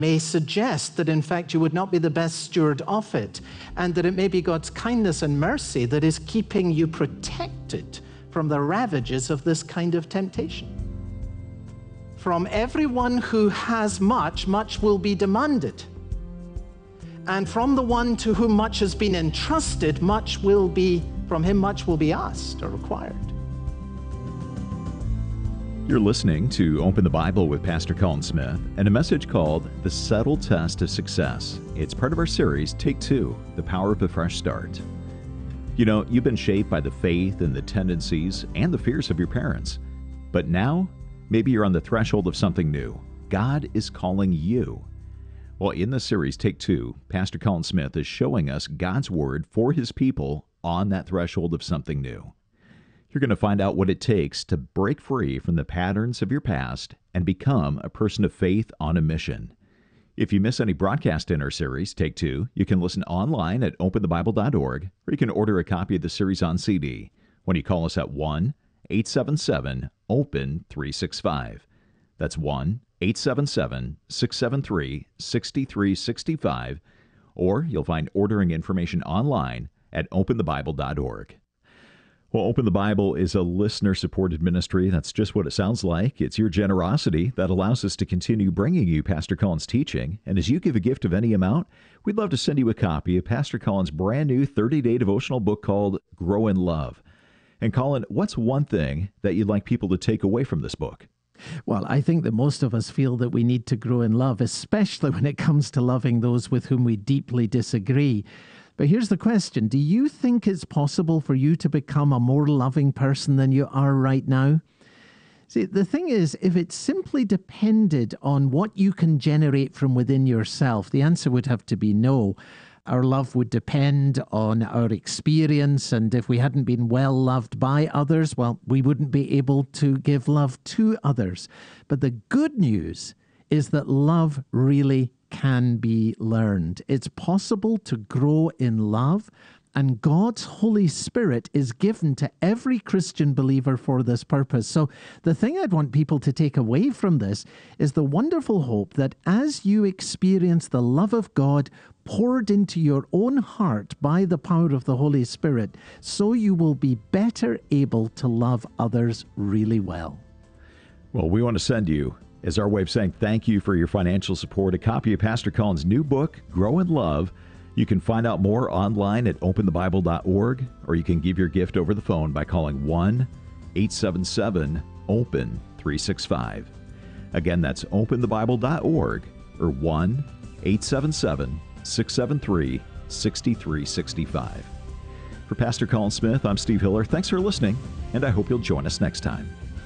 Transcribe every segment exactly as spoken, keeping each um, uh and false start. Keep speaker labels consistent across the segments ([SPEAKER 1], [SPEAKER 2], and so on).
[SPEAKER 1] may suggest that in fact you would not be the best steward of it, and that it may be God's kindness and mercy that is keeping you protected from the ravages of this kind of temptation. From everyone who has much, much will be demanded. And from the one to whom much has been entrusted, much will be, from him much will be asked or required.
[SPEAKER 2] You're listening to Open the Bible with Pastor Colin Smith and a message called The Subtle Test of Success. It's part of our series, Take Two, The Power of a Fresh Start. You know, you've been shaped by the faith and the tendencies and the fears of your parents. But now, maybe you're on the threshold of something new. God is calling you. Well, in this series, Take Two, Pastor Colin Smith is showing us God's Word for His people on that threshold of something new. You're going to find out what it takes to break free from the patterns of your past and become a person of faith on a mission. If you miss any broadcast in our series, Take Two, you can listen online at open the bible dot org, or you can order a copy of the series on C D when you call us at one eight seven seven open three six five. That's one eight seven seven six seven three six three six five, or you'll find ordering information online at open the bible dot org. Well, Open the Bible is a listener-supported ministry. That's just what it sounds like. It's your generosity that allows us to continue bringing you Pastor Colin's teaching. And as you give a gift of any amount, we'd love to send you a copy of Pastor Colin's brand new thirty-day devotional book called Grow in Love. And Colin, what's one thing that you'd like people to take away from this book?
[SPEAKER 1] Well, I think that most of us feel that we need to grow in love, especially when it comes to loving those with whom we deeply disagree. But here's the question. Do you think it's possible for you to become a more loving person than you are right now? See, the thing is, if it simply depended on what you can generate from within yourself, the answer would have to be no. Our love would depend on our experience, and if we hadn't been well loved by others, well, we wouldn't be able to give love to others. But the good news is that love really can be learned. It's possible to grow in love, and God's Holy Spirit is given to every Christian believer for this purpose. So the thing I'd want people to take away from this is the wonderful hope that as you experience the love of God poured into your own heart by the power of the Holy Spirit, so you will be better able to love others really well.
[SPEAKER 2] Well, we want to send you, as our way of saying thank you for your financial support, a copy of Pastor Colin's new book, Grow in Love. You can find out more online at open the bible dot org, or you can give your gift over the phone by calling one eight seven seven open three six five. Again, that's open the bible dot org or one eight seven seven six seven three six three six five. For Pastor Colin Smith, I'm Steve Hiller. Thanks for listening, and I hope you'll join us next time.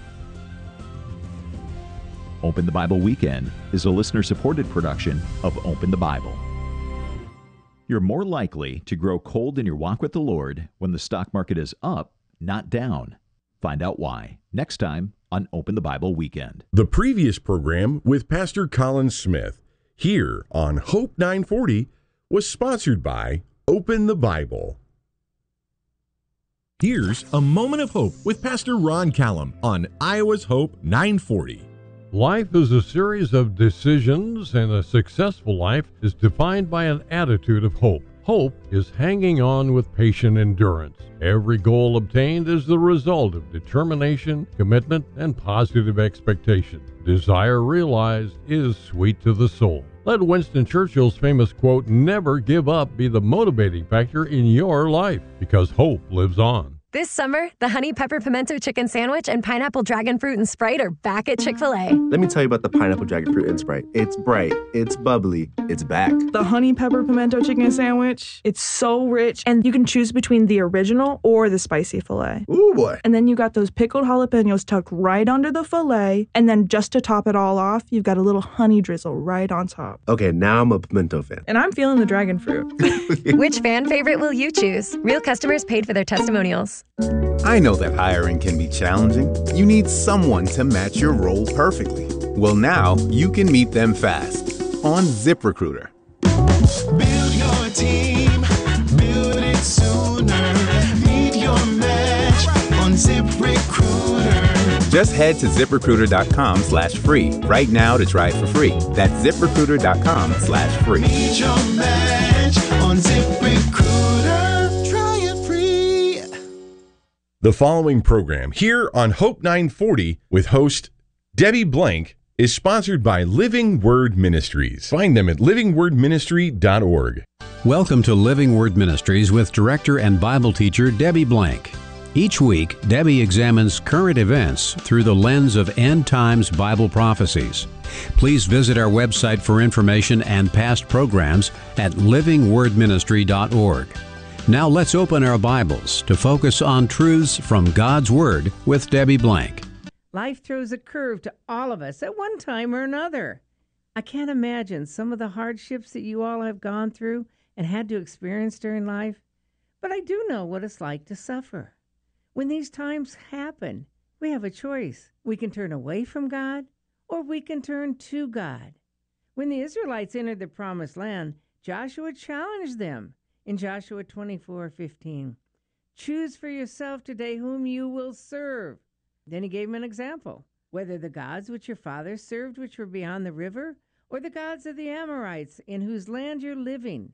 [SPEAKER 2] Open the Bible Weekend is a listener-supported production of Open the Bible. You're more likely to grow cold in your walk with the Lord when the stock market is up, not down. Find out why next time on Open the Bible Weekend.
[SPEAKER 3] The previous program with Pastor Colin Smith here on Hope nine forty was sponsored by Open the Bible. Here's a moment of hope with Pastor Ron Callum on Iowa's Hope nine forty.
[SPEAKER 4] Life is a series of decisions, and a successful life is defined by an attitude of hope. Hope is hanging on with patient endurance. Every goal obtained is the result of determination, commitment, and positive expectation. Desire realized is sweet to the soul. Let Winston Churchill's famous quote, "Never give up," be the motivating factor in your life, because hope lives on.
[SPEAKER 5] This summer, the Honey Pepper Pimento Chicken Sandwich and Pineapple Dragon Fruit and Sprite are back at Chick-fil-A.
[SPEAKER 6] Let me tell you about the Pineapple Dragon Fruit and Sprite. It's bright, it's bubbly, it's back.
[SPEAKER 7] The Honey Pepper Pimento Chicken Sandwich, it's so rich, and you can choose between the original or the spicy filet.
[SPEAKER 6] Ooh, boy.
[SPEAKER 7] And then you got those pickled jalapenos tucked right under the filet, and then just to top it all off, you've got a little honey drizzle right on top.
[SPEAKER 6] Okay, now I'm a pimento fan.
[SPEAKER 7] And I'm feeling the dragon fruit.
[SPEAKER 5] Which fan favorite will you choose? Real customers paid for their testimonials.
[SPEAKER 8] I know that hiring can be challenging. You need someone to match your role perfectly. Well, now you can meet them fast on ZipRecruiter.
[SPEAKER 9] Build your team, build it sooner. Meet your match on ZipRecruiter.
[SPEAKER 8] Just head to ZipRecruiter.com slash free right now to try it for free. That's ZipRecruiter.com slash free.
[SPEAKER 9] Meet your match on ZipRecruiter. Try it free.
[SPEAKER 3] The following program here on Hope nine forty with host Debbie Blank is sponsored by Living Word Ministries. Find them at living word ministry dot org.
[SPEAKER 10] Welcome to Living Word Ministries with director and Bible teacher Debbie Blank. Each week, Debbie examines current events through the lens of end times Bible prophecies. Please visit our website for information and past programs at living word ministry dot org. Now let's open our Bibles to focus on truths from God's Word with Debbie Blank.
[SPEAKER 11] Life throws a curve to all of us at one time or another. I can't imagine some of the hardships that you all have gone through and had to experience during life, but I do know what it's like to suffer. When these times happen, we have a choice. We can turn away from God or we can turn to God. When the Israelites entered the promised land, Joshua challenged them in Joshua twenty-four fifteen. Choose for yourself today whom you will serve. Then he gave him an example, whether the gods which your fathers served, which were beyond the river, or the gods of the Amorites in whose land you're living.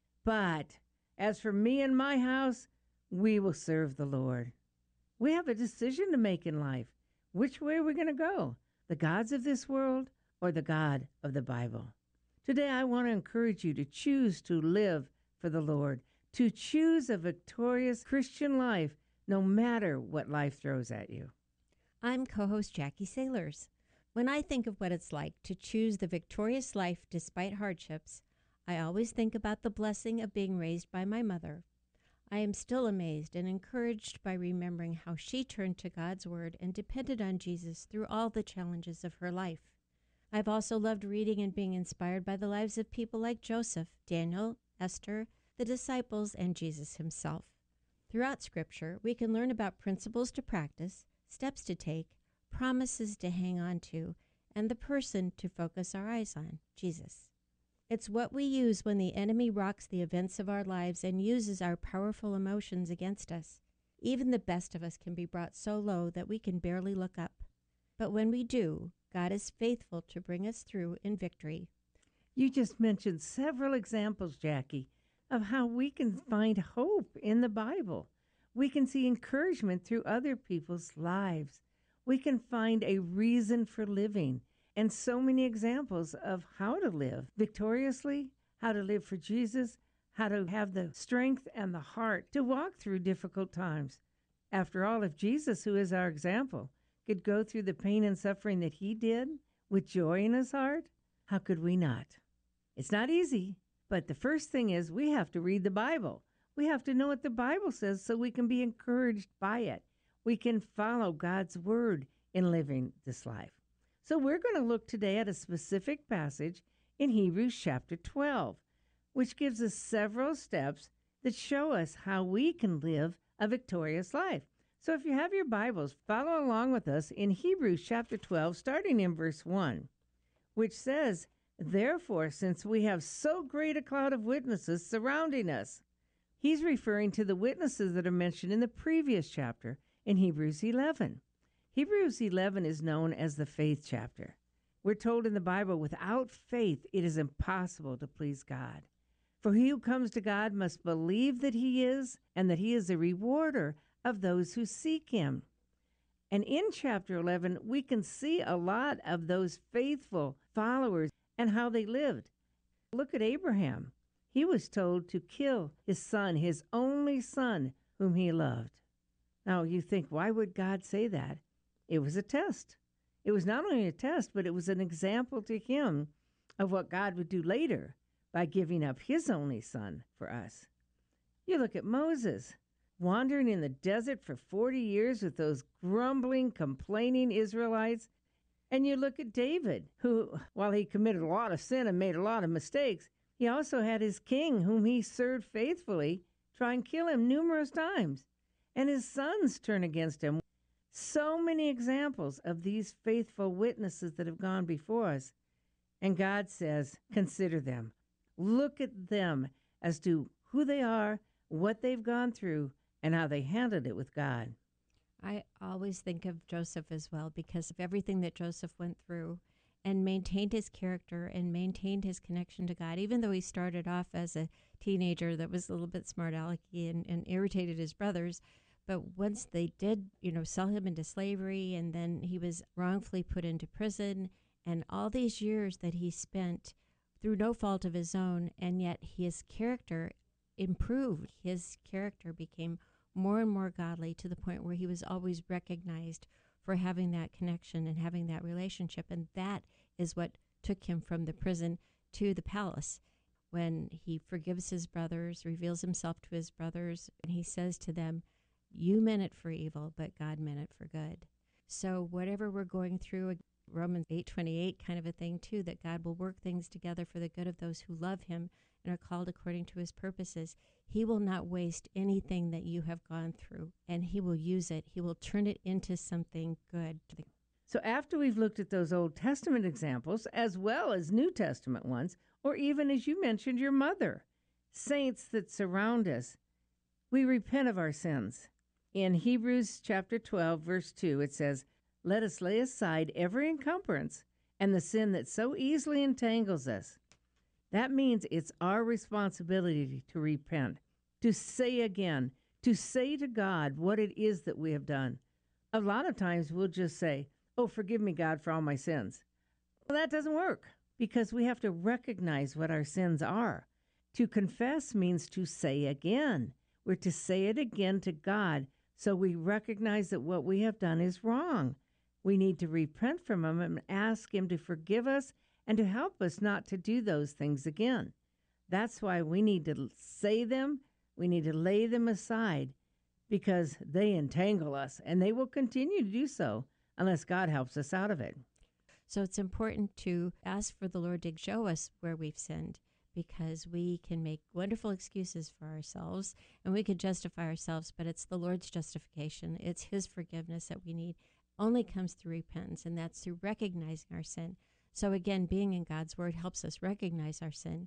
[SPEAKER 11] But as for me and my house, we will serve the Lord. We have a decision to make in life. Which way are we going to go? The gods of this world or the God of the Bible? Today I want to encourage you to choose to live for the Lord, to choose a victorious Christian life no matter what life throws at you.
[SPEAKER 12] I'm co-host Jackie Sailors. When I think of what it's like to choose the victorious life despite hardships, I always think about the blessing of being raised by my mother. I am still amazed and encouraged by remembering how she turned to God's Word and depended on Jesus through all the challenges of her life. I've also loved reading and being inspired by the lives of people like Joseph, Daniel, Esther, the disciples, and Jesus himself. Throughout Scripture, we can learn about principles to practice, steps to take, promises to hang on to, and the person to focus our eyes on, Jesus. It's what we use when the enemy rocks the events of our lives and uses our powerful emotions against us. Even the best of us can be brought so low that we can barely look up. But when we do, God is faithful to bring us through in victory.
[SPEAKER 11] You just mentioned several examples, Jackie, of how we can find hope in the Bible. We can see encouragement through other people's lives. We can find a reason for living, and so many examples of how to live victoriously, how to live for Jesus, how to have the strength and the heart to walk through difficult times. After all, if Jesus, who is our example, could go through the pain and suffering that he did with joy in his heart, how could we not? It's not easy, but the first thing is we have to read the Bible. We have to know what the Bible says so we can be encouraged by it. We can follow God's Word in living this life. So we're going to look today at a specific passage in Hebrews chapter twelve, which gives us several steps that show us how we can live a victorious life. So if you have your Bibles, follow along with us in Hebrews chapter twelve, starting in verse one, which says, "Therefore, since we have so great a cloud of witnesses surrounding us," he's referring to the witnesses that are mentioned in the previous chapter in Hebrews eleven. Hebrews eleven is known as the faith chapter. We're told in the Bible, without faith, it is impossible to please God. For he who comes to God must believe that he is, and that he is a rewarder of those who seek him. And in chapter eleven, we can see a lot of those faithful followers and how they lived. Look at Abraham. He was told to kill his son, his only son, whom he loved. Now, you think, why would God say that? It was a test. It was not only a test, but it was an example to him of what God would do later by giving up his only son for us. You look at Moses, wandering in the desert for forty years with those grumbling, complaining Israelites. And you look at David, who, while he committed a lot of sin and made a lot of mistakes, he also had his king, whom he served faithfully, try and kill him numerous times. And his sons turn against him. So many examples of these faithful witnesses that have gone before us. And God says, consider them. Look at them as to who they are, what they've gone through, and how they handled it with God.
[SPEAKER 12] I always think of Joseph as well because of everything that Joseph went through and maintained his character and maintained his connection to God, even though he started off as a teenager that was a little bit smart alecky and, and irritated his brothers. But once they did, you know, sell him into slavery, and then he was wrongfully put into prison, and all these years that he spent through no fault of his own, and yet his character improved. His character became more and more godly to the point where he was always recognized for having that connection and having that relationship. And that is what took him from the prison to the palace. When he forgives his brothers, reveals himself to his brothers, and he says to them, you meant it for evil, but God meant it for good. So whatever we're going through, Romans eight twenty-eight kind of a thing too, that God will work things together for the good of those who love him and are called according to his purposes. He will not waste anything that you have gone through, and he will use it. He will turn it into something good.
[SPEAKER 11] So after we've looked at those Old Testament examples, as well as New Testament ones, or even, as you mentioned, your mother, saints that surround us, we repent of our sins. In Hebrews chapter twelve, verse two, it says, let us lay aside every encumbrance and the sin that so easily entangles us. That means it's our responsibility to repent, to say again, to say to God what it is that we have done. A lot of times we'll just say, oh, forgive me, God, for all my sins. Well, that doesn't work because we have to recognize what our sins are. To confess means to say again. We're to say it again to God so we recognize that what we have done is wrong. We need to repent from him and ask him to forgive us and to help us not to do those things again. That's why we need to say them. We need to lay them aside because they entangle us, and they will continue to do so unless God helps us out of it.
[SPEAKER 12] So it's important to ask for the Lord to show us where we've sinned, because we can make wonderful excuses for ourselves and we could justify ourselves, but it's the Lord's justification. It's his forgiveness that we need. Only comes through repentance, and that's through recognizing our sin. So again, being in God's word helps us recognize our sin.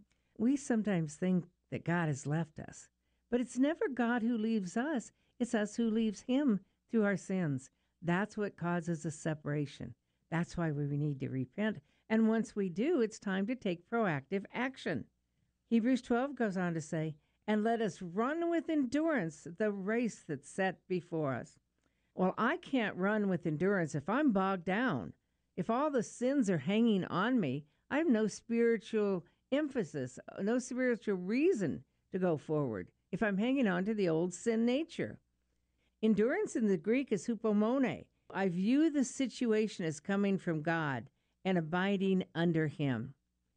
[SPEAKER 11] We sometimes think that God has left us, but it's never God who leaves us. It's us who leaves him through our sins. That's what causes a separation. That's why we need to repent. And once we do, it's time to take proactive action. Hebrews twelve goes on to say, and let us run with endurance the race that's set before us. Well, I can't run with endurance if I'm bogged down. If all the sins are hanging on me, I have no spiritual emphasis, no spiritual reason to go forward if I'm hanging on to the old sin nature. Endurance in the Greek is hupomone. I view the situation as coming from God and abiding under him.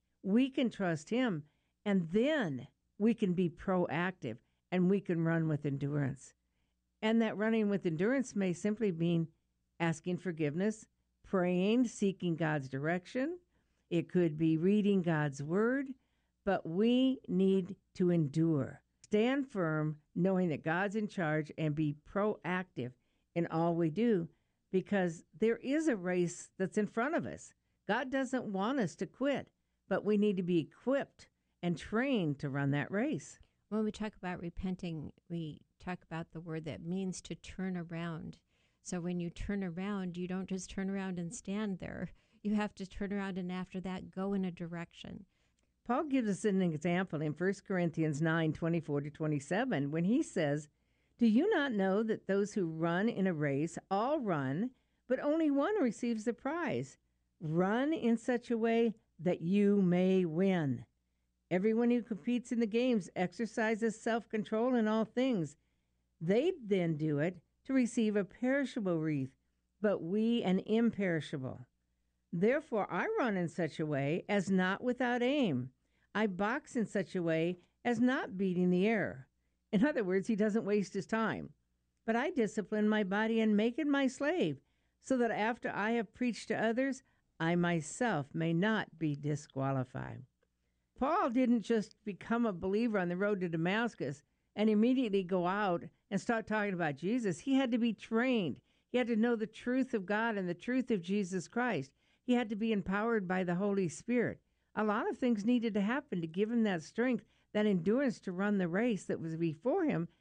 [SPEAKER 11] We can trust him, and then we can be proactive, and we can run with endurance. And that running with endurance may simply mean asking forgiveness, praying, seeking God's direction. It could be reading God's word, but we need to endure. Stand firm, knowing that God's in charge, and be proactive in all we do, because there is a race that's in front of us. God doesn't want us to quit, but we need to be equipped and trained to run that race.
[SPEAKER 12] When we talk about repenting, we talk about the word that means to turn around. So when you turn around, you don't just turn around and stand there. You have to turn around and after that, go in a direction.
[SPEAKER 11] Paul gives us an example in First Corinthians nine, twenty-four to twenty-seven, when he says, do you not know that those who run in a race all run, but only one receives the prize? Run in such a way that you may win. Everyone who competes in the games exercises self-control in all things. They then do it to receive a perishable wreath, but we an imperishable. Therefore I run in such a way as not without aim. I box in such a way as not beating the air. In other words, he doesn't waste his time. But I discipline my body and make it my slave, so that after I have preached to others, I myself may not be disqualified. Paul didn't just become a believer on the road to Damascus and immediately go out and start talking about Jesus. He had to be trained. He had to know the truth of God and the truth of Jesus Christ. He had to be empowered by the Holy Spirit. A lot of things needed to happen to give him that strength, that endurance to run the race that was before him,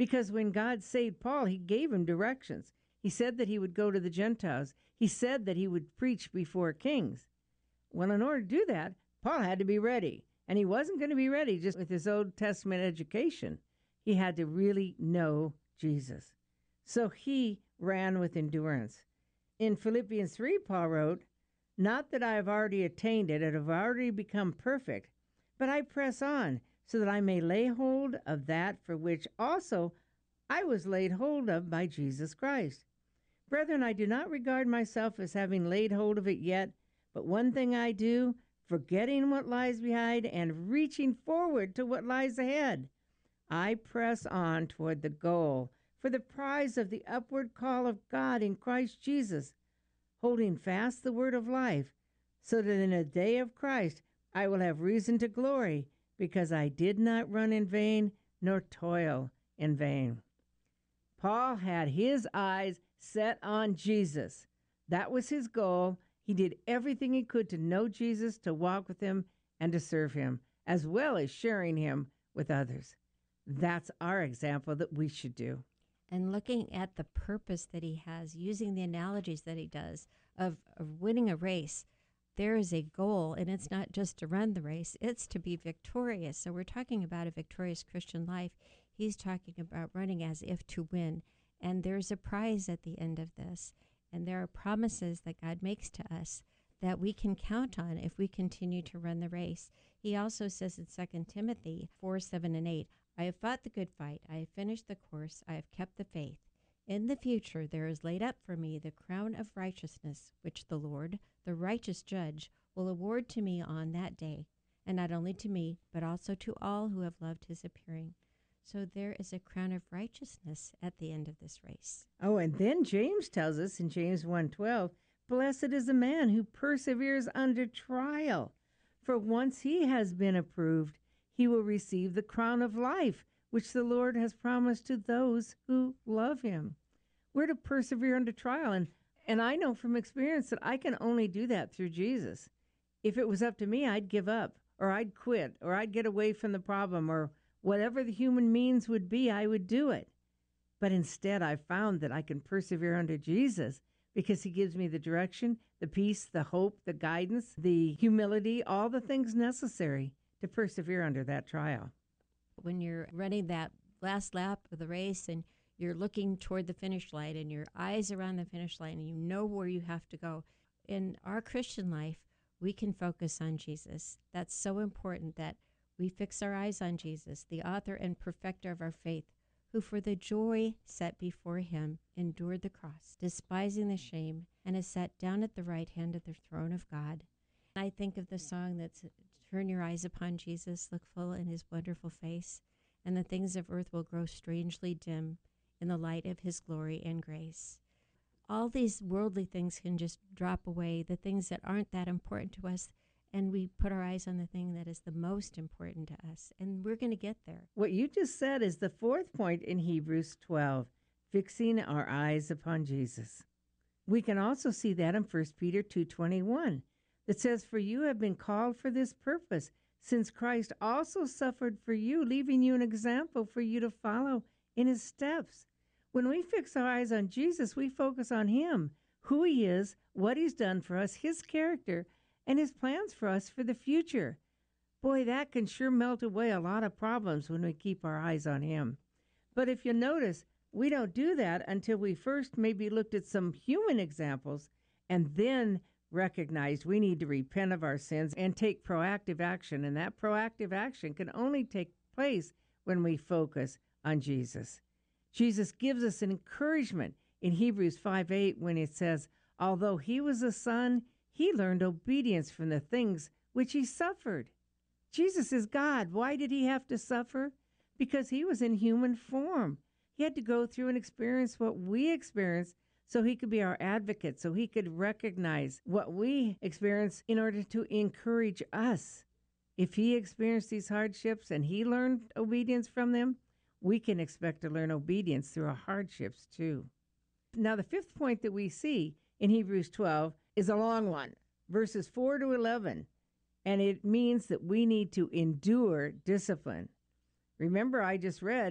[SPEAKER 11] Because when God saved Paul, he gave him directions. He said that he would go to the Gentiles. He said that he would preach before kings. Well, in order to do that, Paul had to be ready. And he wasn't going to be ready just with his Old Testament education. He had to really know Jesus. So he ran with endurance. In Philippians three, Paul wrote, "Not that I have already attained it and have already become perfect, but I press on, so that I may lay hold of that for which also I was laid hold of by Jesus Christ. Brethren, I do not regard myself as having laid hold of it yet, but one thing I do, forgetting what lies behind and reaching forward to what lies ahead, I press on toward the goal for the prize of the upward call of God in Christ Jesus, holding fast the word of life, so that in the day of Christ I will have reason to glory, because I did not run in vain nor toil in vain." Paul had his eyes set on Jesus. That was his goal. He did everything he could to know Jesus, to walk with him, and to serve him, as well as sharing him with others. That's our example that we should do.
[SPEAKER 12] And looking at the purpose that he has, using the analogies that he does of, of winning a race, there is a goal, and it's not just to run the race, it's to be victorious. So we're talking about a victorious Christian life. He's talking about running as if to win. And there's a prize at the end of this. And there are promises that God makes to us that we can count on if we continue to run the race. He also says in Second Timothy four, seven, and eight, "I have fought the good fight. I have finished the course. I have kept the faith. In the future there is laid up for me the crown of righteousness, which the Lord, the righteous judge, will award to me on that day, and not only to me, but also to all who have loved his appearing." So there is a crown of righteousness at the end of this race.
[SPEAKER 11] Oh, and then James tells us in James one twelve, "Blessed is a man who perseveres under trial, for once he has been approved, he will receive the crown of life, which the Lord has promised to those who love him." We're to persevere under trial, and, and I know from experience that I can only do that through Jesus. If it was up to me, I'd give up, or I'd quit, or I'd get away from the problem, or whatever the human means would be, I would do it. But instead, I found that I can persevere under Jesus because he gives me the direction, the peace, the hope, the guidance, the humility, all the things necessary to persevere under that trial.
[SPEAKER 12] When you're running that last lap of the race and you're looking toward the finish line and your eyes are on the finish line and you know where you have to go, in our Christian life, we can focus on Jesus. That's so important that we fix our eyes on Jesus, the author and perfecter of our faith, who for the joy set before him endured the cross, despising the shame, and is sat down at the right hand of the throne of God. I think of the song that's, "Turn your eyes upon Jesus, look full in his wonderful face, and the things of earth will grow strangely dim in the light of his glory and grace." All these worldly things can just drop away, the things that aren't that important to us, and we put our eyes on the thing that is the most important to us, and we're going to get there.
[SPEAKER 11] What you just said is the fourth point in Hebrews twelve, fixing our eyes upon Jesus. We can also see that in First Peter two twenty-one, that says, "For you have been called for this purpose, since Christ also suffered for you, leaving you an example for you to follow in his steps." When we fix our eyes on Jesus, we focus on him, who he is, what he's done for us, his character, and his plans for us for the future. Boy, that can sure melt away a lot of problems when we keep our eyes on him. But if you notice, we don't do that until we first maybe looked at some human examples and then recognized we need to repent of our sins and take proactive action. And that proactive action can only take place when we focus on Jesus. Jesus gives us an encouragement in Hebrews five eight when it says, "Although he was a son, he learned obedience from the things which he suffered." Jesus is God. Why did he have to suffer? Because he was in human form. He had to go through and experience what we experience so he could be our advocate, so he could recognize what we experience in order to encourage us. If he experienced these hardships and he learned obedience from them, we can expect to learn obedience through our hardships too. Now, the fifth point that we see in Hebrews twelve is a long one, verses four to eleven, and it means that we need to endure discipline. Remember, I just read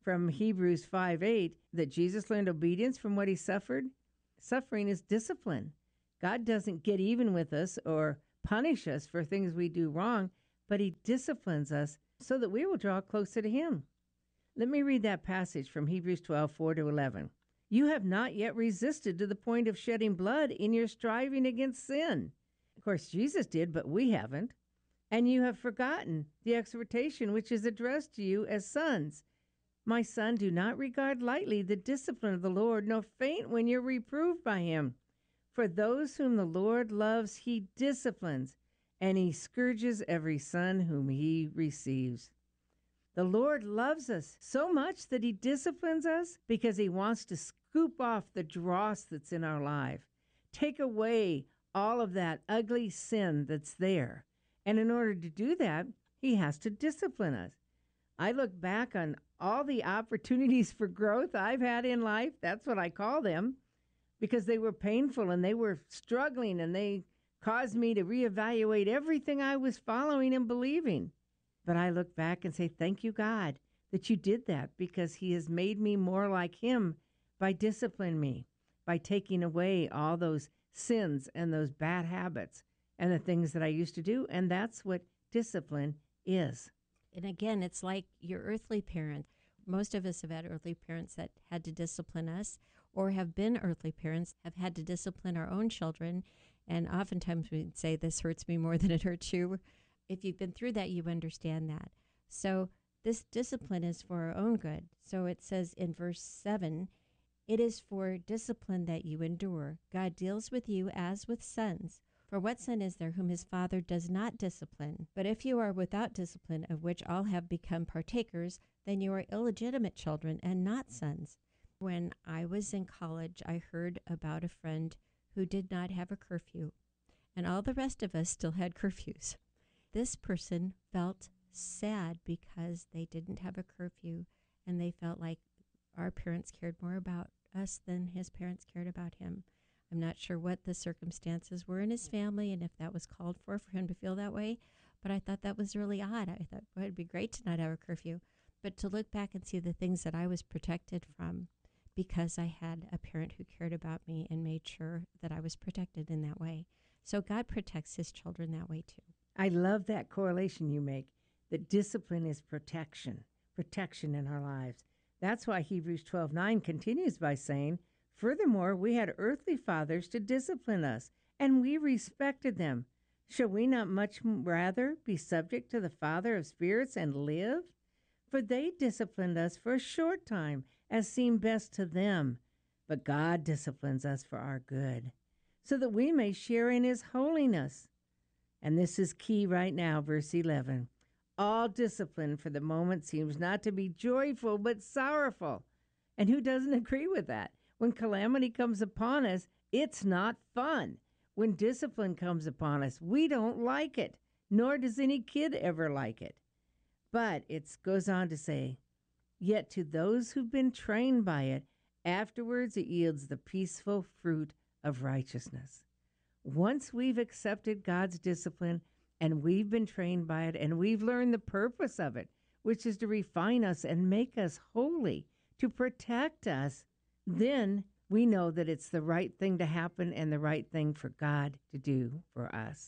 [SPEAKER 11] from Hebrews five eight that Jesus learned obedience from what he suffered. Suffering is discipline. God doesn't get even with us or punish us for things we do wrong, but he disciplines us so that we will draw closer to him. Let me read that passage from Hebrews twelve four to eleven. You have not yet resisted to the point of shedding blood in your striving against sin. Of course, Jesus did, but we haven't. And you have forgotten the exhortation which is addressed to you as sons. My son, do not regard lightly the discipline of the Lord, nor faint when you're reproved by him. For those whom the Lord loves, he disciplines, and he scourges every son whom he receives. The Lord loves us so much that he disciplines us because he wants to scoop off the dross that's in our life, take away all of that ugly sin that's there. And in order to do that, he has to discipline us. I look back on all the opportunities for growth I've had in life, that's what I call them, because they were painful and they were struggling and they caused me to reevaluate everything I was following and believing. But I look back and say, thank you, God, that you did that, because he has made me more like him by disciplining me, by taking away all those sins and those bad habits and the things that I used to do. And that's what discipline is.
[SPEAKER 12] And again, it's like your earthly parent. Most of us have had earthly parents that had to discipline us, or have been earthly parents, have had to discipline our own children. And oftentimes we'd say, this hurts me more than it hurts you. If you've been through that, you understand that. So this discipline is for our own good. So it says in verse seven, it is for discipline that you endure. God deals with you as with sons. For what son is there whom his father does not discipline? But if you are without discipline, of which all have become partakers, then you are illegitimate children and not sons. When I was in college, I heard about a friend who did not have a curfew, and all the rest of us still had curfews. This person felt sad because they didn't have a curfew, and they felt like our parents cared more about us than his parents cared about him. I'm not sure what the circumstances were in his family and if that was called for for him to feel that way, but I thought that was really odd. I thought, well, it'd be great to not have a curfew, but to look back and see the things that I was protected from because I had a parent who cared about me and made sure that I was protected in that way. So God protects his children that way too.
[SPEAKER 11] I love that correlation you make, that discipline is protection, protection in our lives. That's why Hebrews twelve nine continues by saying, furthermore, we had earthly fathers to discipline us, and we respected them. Shall we not much rather be subject to the Father of spirits and live? For they disciplined us for a short time, as seemed best to them. But God disciplines us for our good, so that we may share in his holiness. And this is key right now, verse eleven. All discipline for the moment seems not to be joyful, but sorrowful. And who doesn't agree with that? When calamity comes upon us, it's not fun. When discipline comes upon us, we don't like it, nor does any kid ever like it. But it goes on to say, yet to those who've been trained by it, afterwards it yields the peaceful fruit of righteousness. Once we've accepted God's discipline and we've been trained by it and we've learned the purpose of it, which is to refine us and make us holy, to protect us, then we know that it's the right thing to happen and the right thing for God to do for us.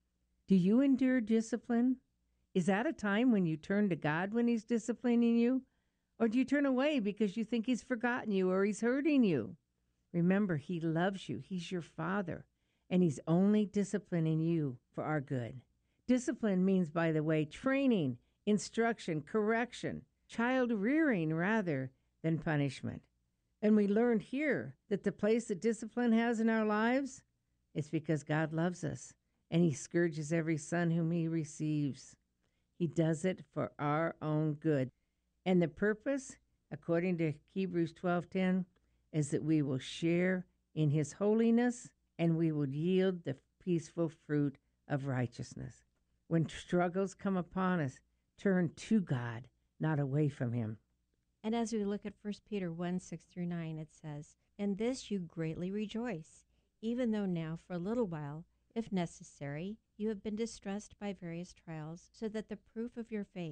[SPEAKER 11] Do you endure discipline? Is that a time when you turn to God when he's disciplining you? Or do you turn away because you think he's forgotten you or he's hurting you? Remember, he loves you. He's your father, and he's only disciplining you for our good. Discipline means, by the way, training, instruction, correction, child rearing rather than punishment. And we learned here that the place that discipline has in our lives is because God loves us, and he scourges every son whom he receives. He does it for our own good. And the purpose, according to Hebrews twelve ten, is that we will share in his holiness and we will yield the peaceful fruit of righteousness. When struggles come upon us, turn to God, not away from him.
[SPEAKER 12] And as we look at First Peter one, six through nine, it says, in this you greatly rejoice, even though now for a little while, if necessary, you have been distressed by various trials, so that the proof of your faith,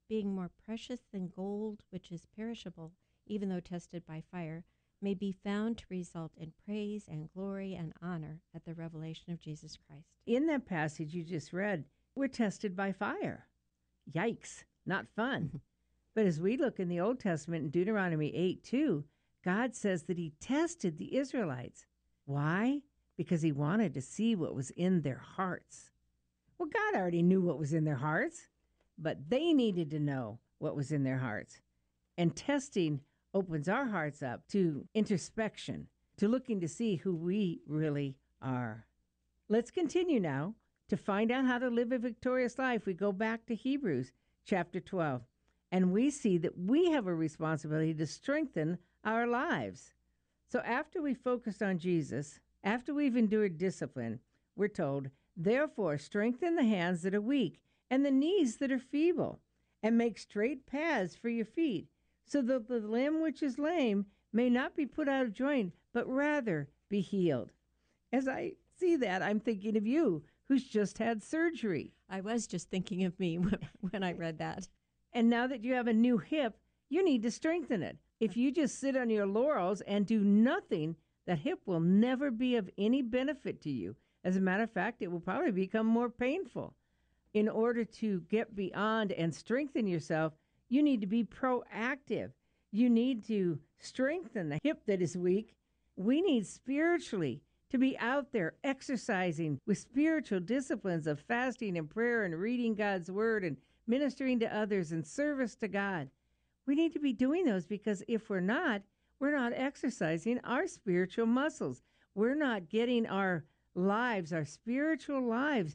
[SPEAKER 12] being more precious than gold, which is perishable, even though tested by fire, may be found to result in praise and glory and honor at the revelation of Jesus Christ.
[SPEAKER 11] In that passage you just read, we're tested by fire. Yikes, not fun. But as we look in the Old Testament in Deuteronomy eight two, God says that he tested the Israelites. Why? Because he wanted to see what was in their hearts. Well, God already knew what was in their hearts, but they needed to know what was in their hearts. And testing opens our hearts up to introspection, to looking to see who we really are. Let's continue now. To find out how to live a victorious life, we go back to Hebrews chapter twelve, and we see that we have a responsibility to strengthen our lives. So after we focused on Jesus, after we've endured discipline, we're told, therefore strengthen the hands that are weak and the knees that are feeble, and make straight paths for your feet, so that the limb which is lame may not be put out of joint, but rather be healed. As I see that, I'm thinking of you, who's just had surgery.
[SPEAKER 12] I was just thinking of me when I read that.
[SPEAKER 11] And now that you have a new hip, you need to strengthen it. If you just sit on your laurels and do nothing, that hip will never be of any benefit to you. As a matter of fact, it will probably become more painful. In order to get beyond and strengthen yourself, you need to be proactive. You need to strengthen the hip that is weak. We need spiritually to be out there exercising with spiritual disciplines of fasting and prayer and reading God's word and ministering to others and service to God. We need to be doing those, because if we're not, we're not exercising our spiritual muscles. We're not getting our lives, our spiritual lives,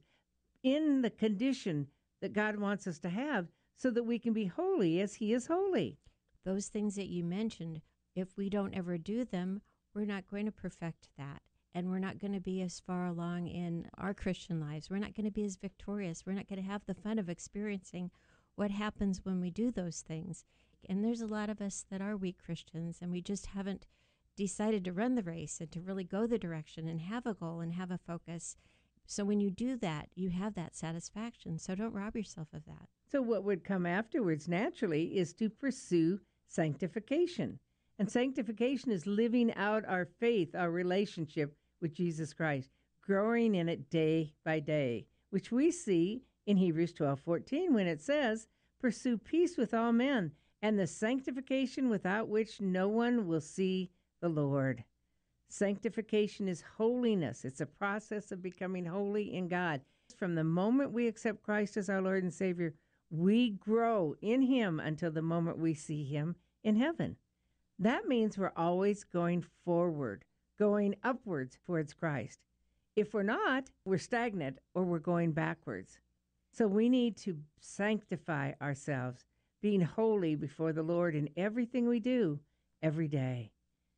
[SPEAKER 11] in the condition that God wants us to have so that we can be holy as he is holy.
[SPEAKER 12] Those things that you mentioned, if we don't ever do them, we're not going to perfect that. And we're not going to be as far along in our Christian lives. We're not going to be as victorious. We're not going to have the fun of experiencing what happens when we do those things. And there's a lot of us that are weak Christians, and we just haven't decided to run the race and to really go the direction and have a goal and have a focus. So when you do that, you have that satisfaction. So don't rob yourself of that.
[SPEAKER 11] So what would come afterwards naturally is to pursue sanctification. And sanctification is living out our faith, our relationship with Jesus Christ, growing in it day by day, which we see in Hebrews twelve fourteen when it says, pursue peace with all men, and the sanctification without which no one will see the Lord. Sanctification is holiness. It's a process of becoming holy in God. From the moment we accept Christ as our Lord and Savior, we grow in him until the moment we see him in heaven. That means we're always going forward, going upwards towards Christ. If we're not, we're stagnant or we're going backwards. So we need to sanctify ourselves, being holy before the Lord in everything we do every day.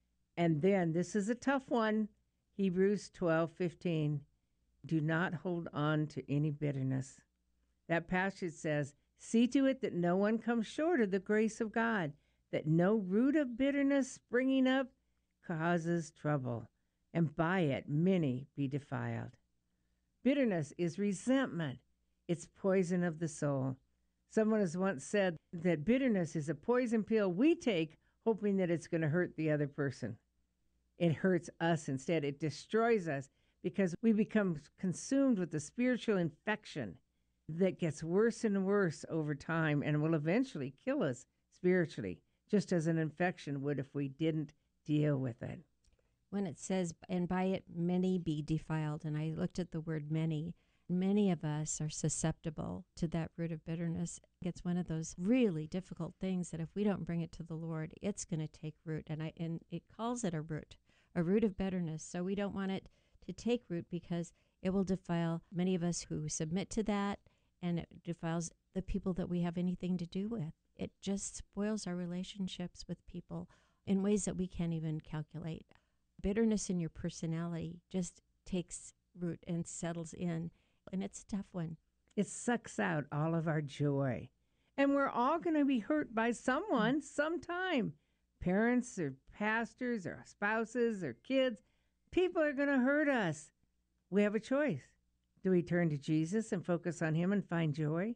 [SPEAKER 11] And then, this is a tough one, Hebrews twelve fifteen. Do not hold on to any bitterness. That passage says, see to it that no one comes short of the grace of God, that no root of bitterness springing up causes trouble, and by it many be defiled. Bitterness is resentment. It's poison of the soul. Someone has once said that bitterness is a poison pill we take hoping that it's going to hurt the other person. It hurts us instead. It destroys us because we become consumed with the spiritual infection that gets worse and worse over time and will eventually kill us spiritually, just as an infection would if we didn't deal with it.
[SPEAKER 12] When it says, and by it many be defiled, and I looked at the word many, many of us are susceptible to that root of bitterness. It's one of those really difficult things that if we don't bring it to the Lord, it's going to take root. And I and it calls it a root, a root of bitterness. So we don't want it to take root because it will defile many of us who submit to that, and it defiles the people that we have anything to do with. It just spoils our relationships with people in ways that we can't even calculate. Bitterness in your personality just takes root and settles in, and it's a tough one.
[SPEAKER 11] It sucks out all of our joy. And we're all going to be hurt by someone sometime. Parents or pastors or spouses or kids. People are going to hurt us. We have a choice. Do we turn to Jesus and focus on him and find joy?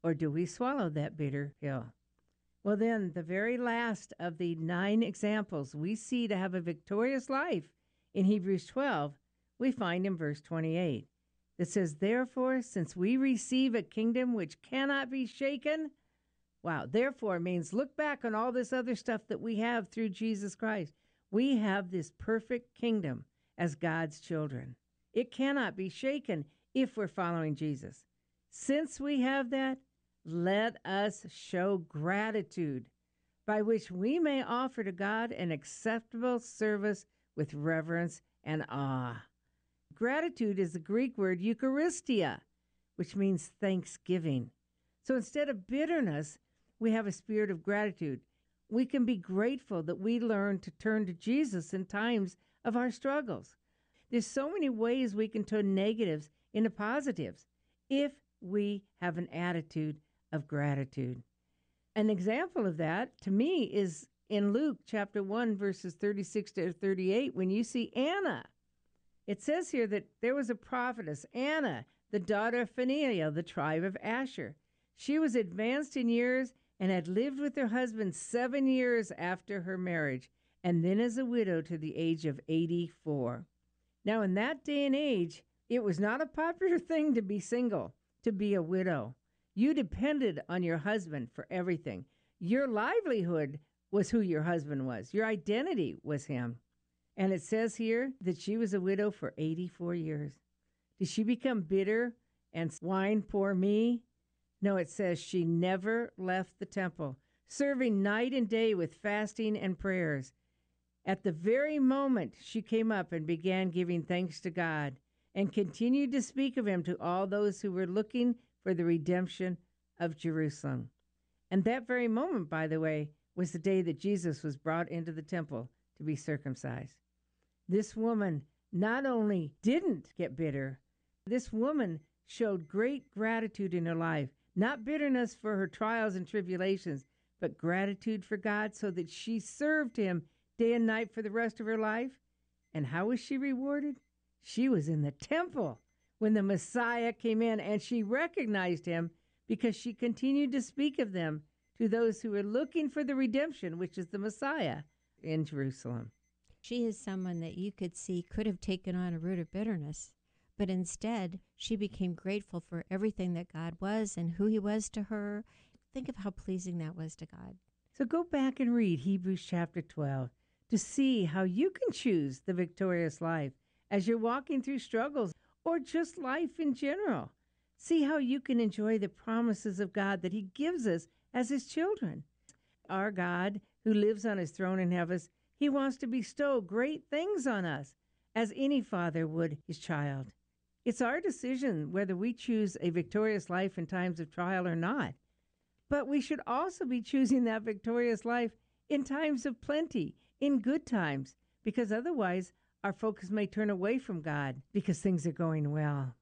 [SPEAKER 11] or do we swallow that bitter pill? Well, then, the very last of the nine examples we see to have a victorious life in Hebrews twelve, we find in verse twenty-eight. It says, therefore, since we receive a kingdom which cannot be shaken, wow, therefore means look back on all this other stuff that we have through Jesus Christ. We have this perfect kingdom as God's children. It cannot be shaken if we're following Jesus. Since we have that, let us show gratitude, by which we may offer to God an acceptable service with reverence and awe. Gratitude is the Greek word Eucharistia, which means thanksgiving. So instead of bitterness, we have a spirit of gratitude. We can be grateful that we learn to turn to Jesus in times of our struggles. There's so many ways we can turn negatives into positives if we have an attitude of gratitude. An example of that, to me, is in Luke chapter one, verses thirty-six to thirty-eight, when you see Anna. It says here that there was a prophetess, Anna, the daughter of Phanuel, the tribe of Asher. She was advanced in years and had lived with her husband seven years after her marriage, and then as a widow to the age of eighty-four. Now, in that day and age, it was not a popular thing to be single, to be a widow. You depended on your husband for everything. Your livelihood was who your husband was. Your identity was him. And it says here that she was a widow for eighty-four years. Did she become bitter and whine, poor me? No, it says she never left the temple, serving night and day with fasting and prayers. At the very moment she came up and began giving thanks to God and continued to speak of him to all those who were looking for the redemption of Jerusalem. And that very moment, by the way, was the day that Jesus was brought into the temple to be circumcised. This woman not only didn't get bitter, this woman showed great gratitude in her life, not bitterness for her trials and tribulations, but gratitude for God so that she served him day and night for the rest of her life. And how was she rewarded? She was in the temple when the Messiah came in, and she recognized him because she continued to speak of them to those who were looking for the redemption, which is the Messiah, in Jerusalem.
[SPEAKER 12] She is someone that you could see could have taken on a root of bitterness, but instead she became grateful for everything that God was and who he was to her. Think of how pleasing that was to God.
[SPEAKER 11] So go back and read Hebrews chapter twelve to see how you can choose the victorious life as you're walking through struggles or just life in general. See how you can enjoy the promises of God that he gives us as his children. Our God, who lives on his throne in heaven, he wants to bestow great things on us, as any father would his child. It's our decision whether we choose a victorious life in times of trial or not. But we should also be choosing that victorious life in times of plenty, in good times, because otherwise our focus may turn away from God because things are going well.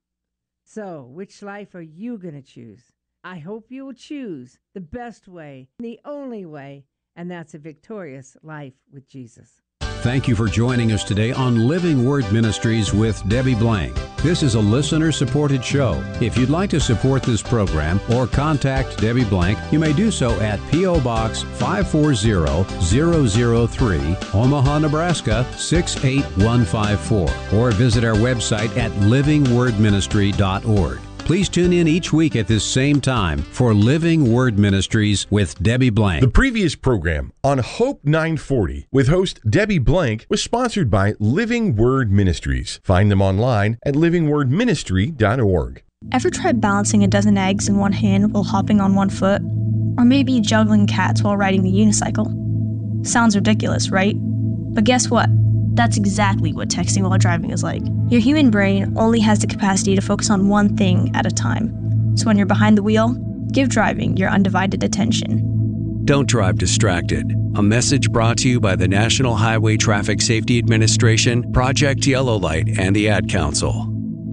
[SPEAKER 11] So, which life are you going to choose? I hope you will choose the best way, the only way, and that's a victorious life with Jesus.
[SPEAKER 10] Thank you for joining us today on Living Word Ministries with Debbie Blank. This is a listener-supported show. If you'd like to support this program or contact Debbie Blank, you may do so at P O. Box five four zero zero zero three, Omaha, Nebraska six eight one five four, or visit our website at living word ministry dot org. Please tune in each week at this same time for Living Word Ministries with Debbie Blank.
[SPEAKER 3] The previous program on Hope nine forty with host Debbie Blank was sponsored by Living Word Ministries. Find them online at living word ministry dot org.
[SPEAKER 13] Ever tried balancing a dozen eggs in one hand while hopping on one foot? Or maybe juggling cats while riding the unicycle? Sounds ridiculous, right? But guess what? That's exactly what texting while driving is like. Your human brain only has the capacity to focus on one thing at a time. So when you're behind the wheel, give driving your undivided attention.
[SPEAKER 14] Don't drive distracted. A message brought to you by the National Highway Traffic Safety Administration, Project Yellow Light, and the Ad Council.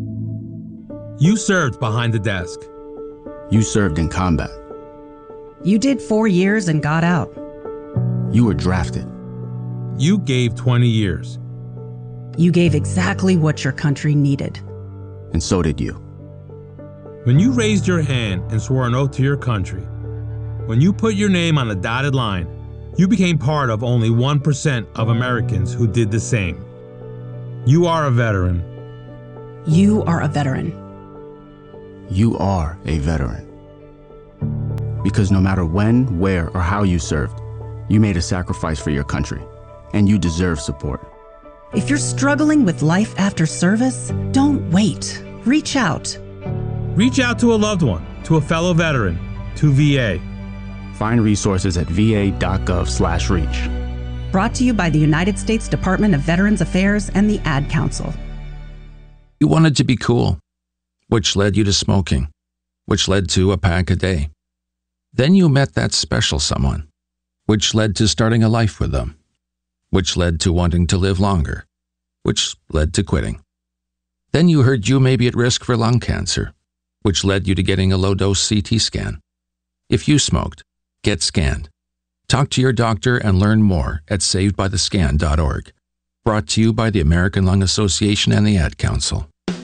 [SPEAKER 15] You served behind the desk.
[SPEAKER 16] You served in combat.
[SPEAKER 17] You did four years and got out.
[SPEAKER 16] You were drafted.
[SPEAKER 15] You gave twenty years.
[SPEAKER 17] You gave exactly what your country needed.
[SPEAKER 16] And so did you.
[SPEAKER 15] When you raised your hand and swore an oath to your country, when you put your name on a dotted line, you became part of only one percent of Americans who did the same. You are a veteran.
[SPEAKER 17] You are a veteran.
[SPEAKER 16] You are a veteran. Because no matter when, where, or how you served, you made a sacrifice for your country, and you deserve support.
[SPEAKER 17] If you're struggling with life after service, don't wait. Reach out.
[SPEAKER 15] Reach out to a loved one, to a fellow veteran, to V A.
[SPEAKER 16] Find resources at va.gov slash reach.
[SPEAKER 17] Brought to you by the United States Department of Veterans Affairs and the Ad Council.
[SPEAKER 18] You wanted to be cool, which led you to smoking, which led to a pack a day. Then you met that special someone, which led to starting a life with them, which led to wanting to live longer, which led to quitting. Then you heard you may be at risk for lung cancer, which led you to getting a low-dose C T scan. If you smoked, get scanned. Talk to your doctor and learn more at saved by the scan dot org. Brought to you by the American Lung Association and the Ad Council.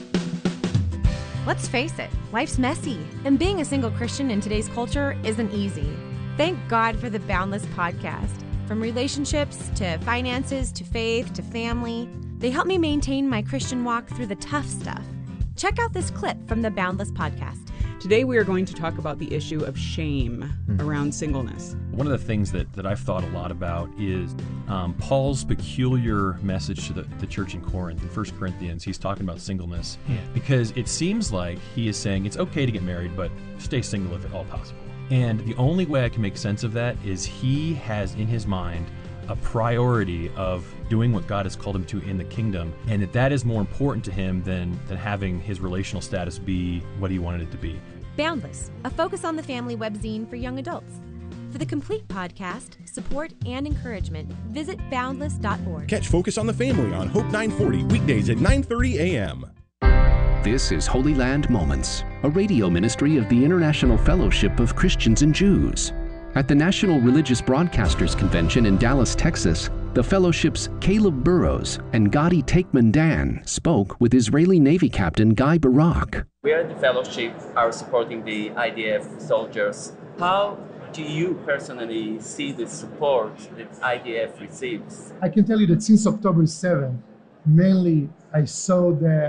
[SPEAKER 19] Let's face it, life's messy, and being a single Christian in today's culture isn't easy. Thank God for the Boundless podcast. From relationships to finances to faith to family, they help me maintain my Christian walk through the tough stuff. Check out this clip from the Boundless podcast.
[SPEAKER 20] Today we are going to talk about the issue of shame mm. around singleness.
[SPEAKER 21] One of the things that, that I've thought a lot about is um, Paul's peculiar message to the, the church in Corinth. In First Corinthians, he's talking about singleness yeah. because it seems like he is saying it's okay to get married, but stay single if at all possible. And the only way I can make sense of that is he has in his mind a priority of doing what God has called him to in the kingdom, and that that is more important to him than, than having his relational status be what he wanted it to be.
[SPEAKER 19] Boundless, a focus on the family webzine for young adults. For the complete podcast, support, and encouragement, visit boundless dot org.
[SPEAKER 22] Catch Focus on the Family on Hope nine forty, weekdays at nine thirty a.m.
[SPEAKER 23] This is Holy Land Moments, a radio ministry of the International Fellowship of Christians and Jews. At the National Religious Broadcasters Convention in Dallas, Texas, the fellowship's Caleb Burrows and Gadi Takeman Dan spoke with Israeli Navy Captain Guy Barak.
[SPEAKER 24] We are the fellowship are supporting the I D F soldiers. How do you personally see the support that I D F receives?
[SPEAKER 25] I can tell you that since October seventh, mainly I saw the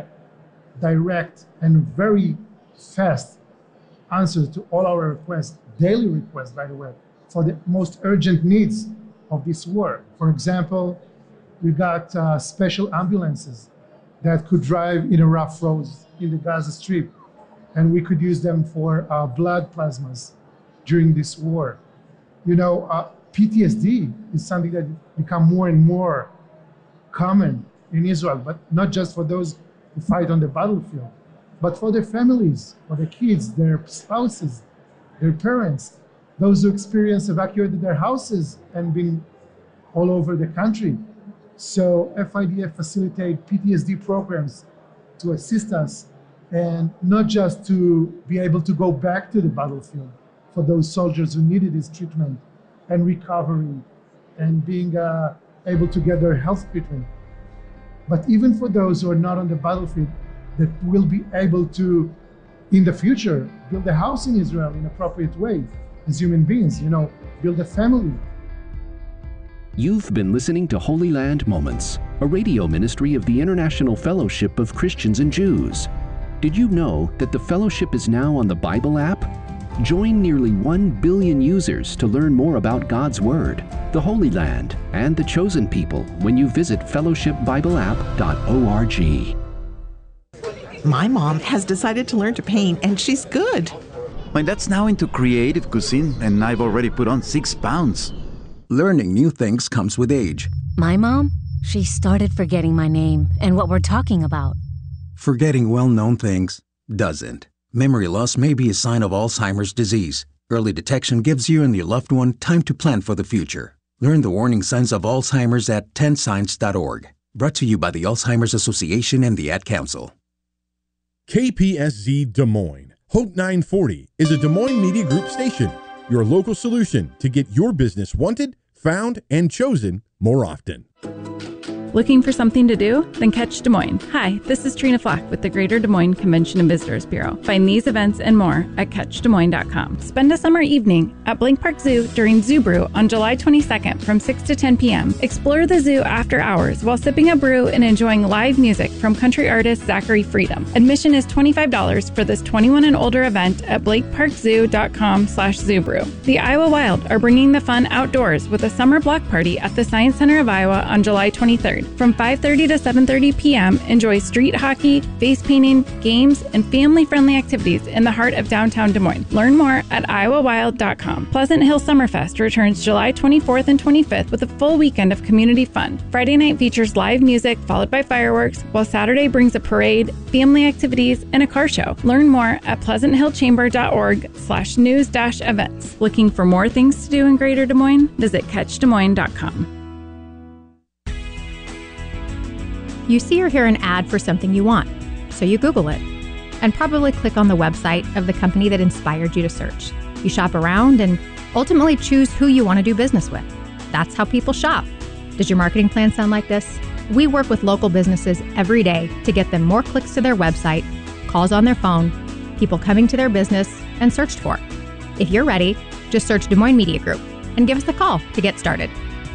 [SPEAKER 25] direct and very fast answers to all our requests, daily requests, by the way, for the most urgent needs of this war. For example, we got uh, special ambulances that could drive in a rough roads in the Gaza Strip, and we could use them for uh, blood plasmas during this war. You know, uh, P T S D is something that become more and more common in Israel, but not just for those who fight on the battlefield, but for their families, for their kids, their spouses, their parents, those who experience evacuated their houses and been all over the country. So F I D F facilitate P T S D programs to assist us, and not just to be able to go back to the battlefield for those soldiers who needed this treatment and recovery and being uh, able to get their health treatment, but even for those who are not on the battlefield that will be able to, in the future, build a house in Israel in an appropriate way as human beings, you know, build a family.
[SPEAKER 23] You've been listening to Holy Land Moments, a radio ministry of the International Fellowship of Christians and Jews. Did you know that the fellowship is now on the Bible app? Join nearly one billion users to learn more about God's Word, the Holy Land, and the chosen people when you visit fellowship bible app dot org.
[SPEAKER 26] My mom has decided to learn to paint, and she's good.
[SPEAKER 27] My dad's now into creative cuisine, and I've already put on six pounds.
[SPEAKER 28] Learning new things comes with age.
[SPEAKER 29] My mom, she started forgetting my name and what we're talking about.
[SPEAKER 28] Forgetting well-known things doesn't. Memory loss may be a sign of Alzheimer's disease. Early detection gives you and your loved one time to plan for the future. Learn the warning signs of Alzheimer's at ten signs dot org. Brought to you by the Alzheimer's Association and the Ad Council.
[SPEAKER 3] K P S Z Des Moines. Hope nine forty is a Des Moines Media Group station, your local solution to get your business wanted, found, and chosen more often.
[SPEAKER 1] Looking for something to do? Then catch Des Moines. Hi, this is Trina Flock with the Greater Des Moines Convention and Visitors Bureau. Find these events and more at catch des moines dot com. Spend a summer evening at Blank Park Zoo during Zoo Brew on July twenty-second from six to ten p.m. Explore the zoo after hours while sipping a brew and enjoying live music from country artist Zachary Freedom. Admission is twenty-five dollars for this twenty-one and older event at blake park zoo dot com slash zoo brew. The Iowa Wild are bringing the fun outdoors with a summer block party at the Science Center of Iowa on July twenty-third. From five thirty to seven thirty p.m., enjoy street hockey, face painting, games, and family-friendly activities in the heart of downtown Des Moines. Learn more at iowa wild dot com. Pleasant Hill Summerfest returns July twenty-fourth and twenty-fifth with a full weekend of community fun. Friday night features live music followed by fireworks, while Saturday brings a parade, family activities, and a car show. Learn more at pleasant hill chamber dot org slash news dash events. Looking for more things to do in Greater Des Moines? Visit catch des moines dot com.
[SPEAKER 2] You see or hear an ad for something you want, so you Google it, and probably click on the website of the company that inspired you to search. You shop around and ultimately choose who you want to do business with. That's how people shop. Does your marketing plan sound like this? We work with local businesses every day to get them more clicks to their website, calls on their phone, people coming to their business, and searched for. If you're ready, just search Des Moines Media Group and give us a call to get started.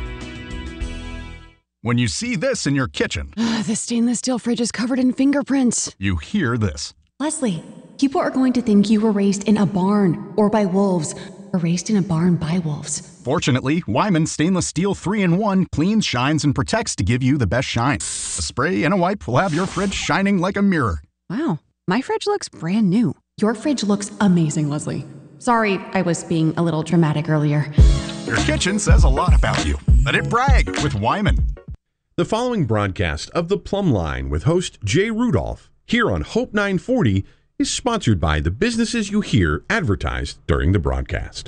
[SPEAKER 4] When you see this in your kitchen,
[SPEAKER 5] the stainless steel fridge is covered in fingerprints.
[SPEAKER 4] You hear this.
[SPEAKER 5] Leslie, people are going to think you were raised in a barn or by wolves, or raised in a barn by wolves.
[SPEAKER 4] Fortunately, Wyman Stainless Steel three in one cleans, shines, and protects to give you the best shine. A spray and a wipe will have your fridge shining like a mirror.
[SPEAKER 5] Wow, my fridge looks brand new. Your fridge looks amazing, Leslie. Sorry, I was being a little dramatic earlier.
[SPEAKER 4] Your kitchen says a lot about you. Let it brag with Wyman.
[SPEAKER 3] The following broadcast of The Plumb Line with host Jay Rudolph here on Hope nine forty is sponsored by the businesses you hear advertised during the broadcast.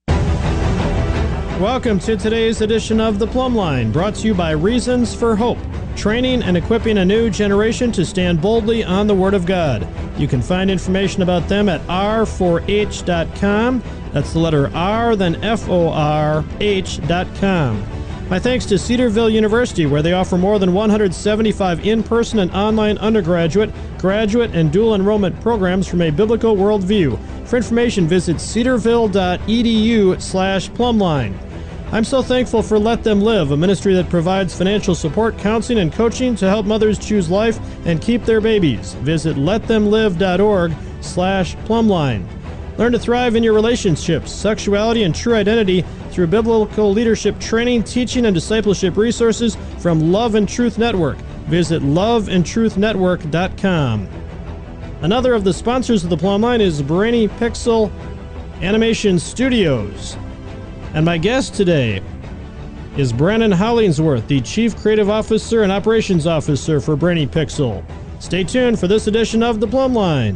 [SPEAKER 6] Welcome to today's edition of The Plumb Line, brought to you by Reasons for Hope, training and equipping a new generation to stand boldly on the Word of God. You can find information about them at r four h dot com. That's the letter R, then F O R H dot com. My thanks to Cedarville University, where they offer more than one hundred seventy-five in-person and online undergraduate, graduate, and dual enrollment programs from a biblical worldview. For information, visit cedarville dot e d u slash plumline. I'm so thankful for Let Them Live, a ministry that provides financial support, counseling, and coaching to help mothers choose life and keep their babies. Visit let them live dot org slash plumline. Learn to thrive in your relationships, sexuality, and true identity through biblical leadership training, teaching, and discipleship resources from Love and Truth Network. Visit love and truth network dot com. Another of the sponsors of the Plumb Line is Brainy Pixel Animation Studios. And my guest today is Brandon Hollingsworth, the Chief Creative Officer and Operations Officer for Brainy Pixel. Stay tuned for this edition of the Plumb Line.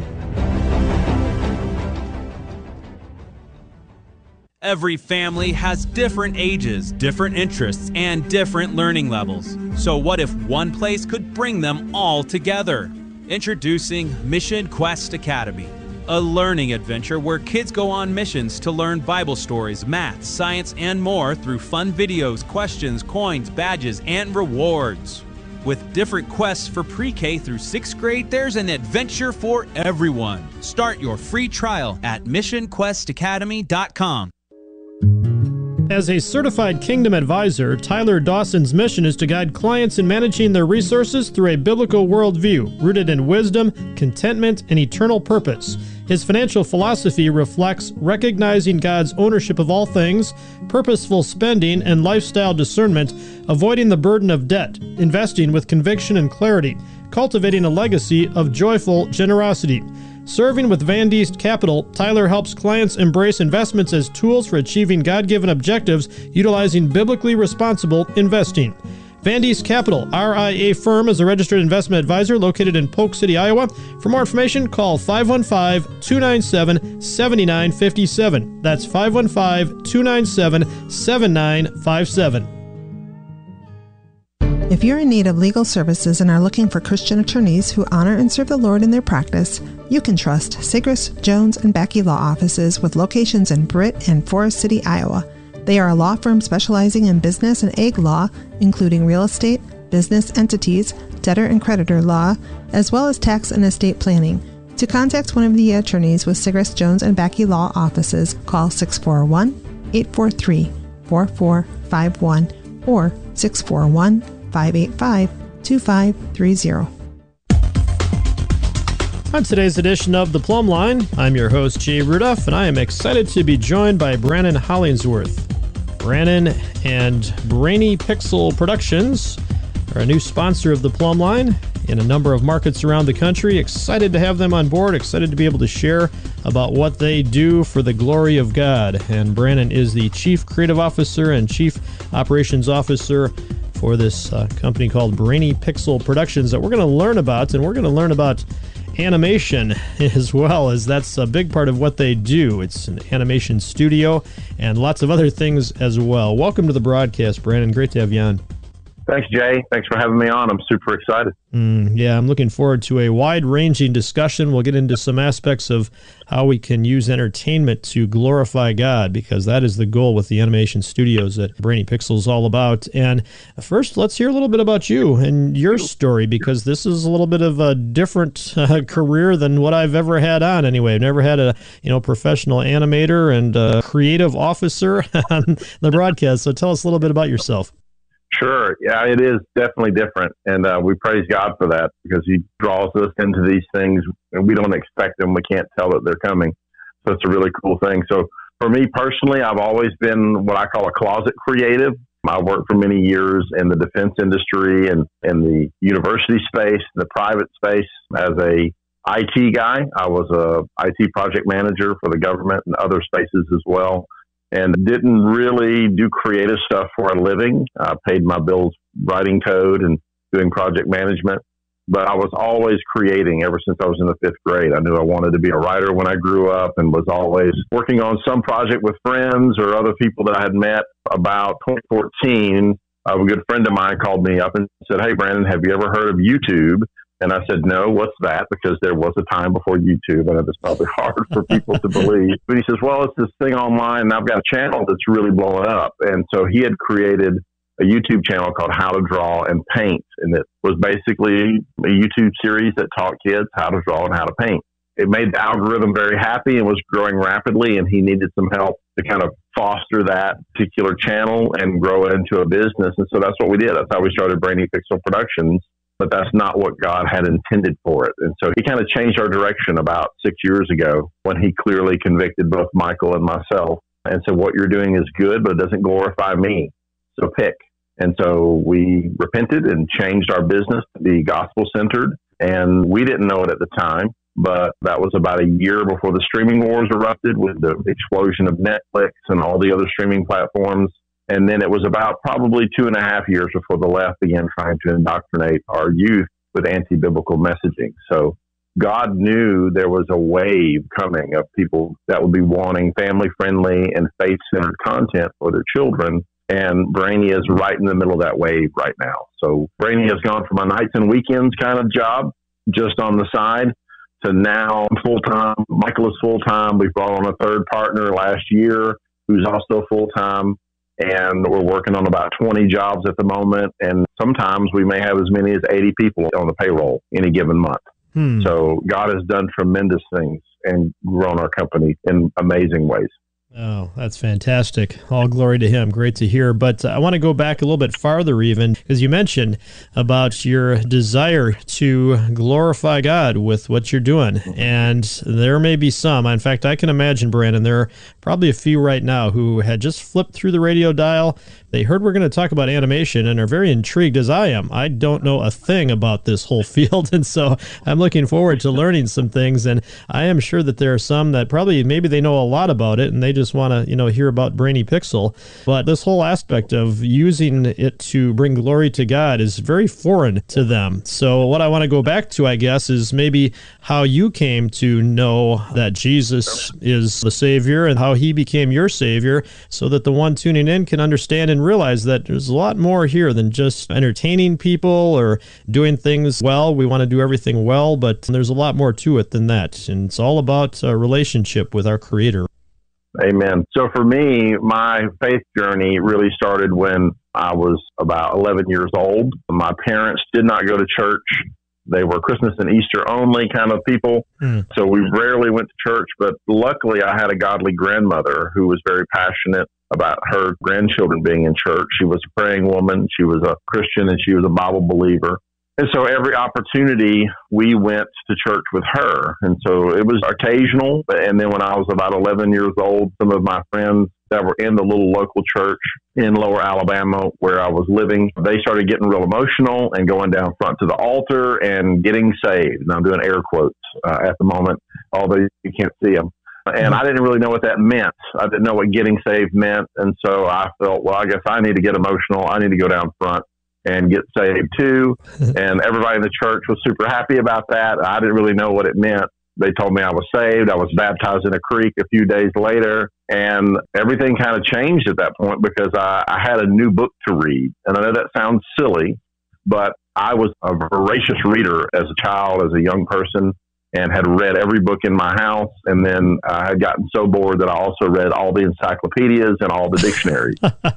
[SPEAKER 7] Every family has different ages, different interests, and different learning levels. So what if one place could bring them all together? Introducing Mission Quest Academy, a learning adventure where kids go on missions to learn Bible stories, math, science, and more through fun videos, questions, coins, badges, and rewards. With different quests for pre-K through sixth grade, there's an adventure for everyone. Start your free trial at mission quest academy dot com.
[SPEAKER 6] As a certified Kingdom advisor, Tyler Dawson's mission is to guide clients in managing their resources through a biblical worldview rooted in wisdom, contentment, and eternal purpose. His financial philosophy reflects recognizing God's ownership of all things, purposeful spending, and lifestyle discernment, avoiding the burden of debt, investing with conviction and clarity, cultivating a legacy of joyful generosity. Serving with Van Diest Capital, Tyler helps clients embrace investments as tools for achieving God-given objectives utilizing biblically responsible investing. Van Diest Capital, R I A firm, is a registered investment advisor located in Polk City, Iowa. For more information, call five one five, two nine seven, seven nine five seven. That's five one five, two nine seven, seven nine five seven.
[SPEAKER 8] If you're in need of legal services and are looking for Christian attorneys who honor and serve the Lord in their practice, you can trust Sigris, Jones, and Becky Law Offices with locations in Britt and Forest City, Iowa. They are a law firm specializing in business and ag law, including real estate, business entities, debtor and creditor law, as well as tax and estate planning. To contact one of the attorneys with Sigrist, Jones, and Backey Law Offices, call six four one, eight four three, four four five one or six four one, five eight five, two five three zero.
[SPEAKER 6] On today's edition of The Plumb Line, I'm your host, Jay Rudolph, and I am excited to be joined by Brannon Hollingsworth. Brannon and Brainy Pixel Productions are a new sponsor of The Plumb Line in a number of markets around the country. Excited to have them on board, excited to be able to share about what they do for the glory of God. And Brannon is the Chief Creative Officer and Chief Operations Officer for this uh, company called Brainy Pixel Productions that we're going to learn about, and we're going to learn about animation as well, as that's a big part of what they do. It's an animation studio and lots of other things as well. Welcome to the broadcast, Brannon. Great to have you on.
[SPEAKER 9] Thanks, Jay. Thanks for having me on. I'm super excited.
[SPEAKER 6] Mm, yeah, I'm looking forward to a wide-ranging discussion. We'll get into some aspects of how we can use entertainment to glorify God, because that is the goal with the animation studios that Brainy Pixel is all about. And first, let's hear a little bit about you and your story, because this is a little bit of a different uh, career than what I've ever had on. Anyway, I've never had a you know professional animator and a creative officer on the broadcast. So tell us a little bit about yourself.
[SPEAKER 9] Sure. Yeah, it is definitely different. And uh, we praise God for that, because he draws us into these things and we don't expect them. We can't tell that they're coming. So it's a really cool thing. So for me personally, I've always been what I call a closet creative. I worked for many years in the defense industry and in the university space, the private space as a I T guy. I was a I T project manager for the government and other spaces as well, and didn't really do creative stuff for a living. I paid my bills writing code and doing project management, but I was always creating ever since I was in the fifth grade. I knew I wanted to be a writer when I grew up, and was always working on some project with friends or other people that I had met. About twenty fourteen, a good friend of mine called me up and said, "Hey, Brannon, have you ever heard of YouTube?" And I said, "No, what's that?" Because there was a time before YouTube, and it was probably hard for people to believe. But he says, "Well, it's this thing online, and I've got a channel that's really blowing up." And so he had created a YouTube channel called How to Draw and Paint. And it was basically a YouTube series that taught kids how to draw and how to paint. It made the algorithm very happy and was growing rapidly, and he needed some help to kind of foster that particular channel and grow it into a business. And so that's what we did. That's how we started Brainy Pixel Productions. But that's not what God had intended for it. And so he kind of changed our direction about six years ago when he clearly convicted both Michael and myself and said, "What you're doing is good, but it doesn't glorify me. So pick." And so we repented and changed our business to be gospel-centered. And we didn't know it at the time, but that was about a year before the streaming wars erupted with the explosion of Netflix and all the other streaming platforms. And then it was about probably two and a half years before the left began trying to indoctrinate our youth with anti-biblical messaging. So God knew there was a wave coming of people that would be wanting family-friendly and faith-centered content for their children. And Brainy is right in the middle of that wave right now. So Brainy has gone from a nights and weekends kind of job, just on the side, to now full-time. Michael is full-time. We brought on a third partner last year who's also full-time. And we're working on about twenty jobs at the moment. And sometimes we may have as many as eighty people on the payroll any given month. Hmm. So God has done tremendous things and grown our company in amazing ways.
[SPEAKER 6] Oh, that's fantastic. All glory to him. Great to hear. But uh, I want to go back a little bit farther even, because you mentioned about your desire to glorify God with what you're doing. And there may be some. In fact, I can imagine, Brannon, there are probably a few right now who had just flipped through the radio dial. They heard we're going to talk about animation and are very intrigued, as I am. I don't know a thing about this whole field, and so I'm looking forward to learning some things. And I am sure that there are some that probably maybe they know a lot about it, and they just want to, you know, hear about Brainy Pixel. But this whole aspect of using it to bring glory to God is very foreign to them. So what I want to go back to, I guess, is maybe how you came to know that Jesus is the Savior and how he became your Savior, so that the one tuning in can understand and realize that there's a lot more here than just entertaining people or doing things well. We want to do everything well, but there's a lot more to it than that. And it's all about a relationship with our Creator.
[SPEAKER 9] Amen. So for me, my faith journey really started when I was about eleven years old. My parents did not go to church. They were Christmas and Easter only kind of people. Mm. So we rarely went to church, but luckily I had a godly grandmother who was very passionate about her grandchildren being in church. She was a praying woman. She was a Christian and she was a Bible believer. And so every opportunity we went to church with her. And so it was occasional. And then when I was about eleven years old, some of my friends that were in the little local church in Lower Alabama where I was living, they started getting real emotional and going down front to the altar and getting saved. And I'm doing air quotes uh, at the moment, although you can't see them. And I didn't really know what that meant. I didn't know what getting saved meant. And so I felt, well, I guess I need to get emotional. I need to go down front and get saved too. And everybody in the church was super happy about that. I didn't really know what it meant. They told me I was saved. I was baptized in a creek a few days later, and everything kind of changed at that point because I, I had a new book to read. And I know that sounds silly, but I was a voracious reader as a child, as a young person, and had read every book in my house. And then I had gotten so bored that I also read all the encyclopedias and all the dictionaries.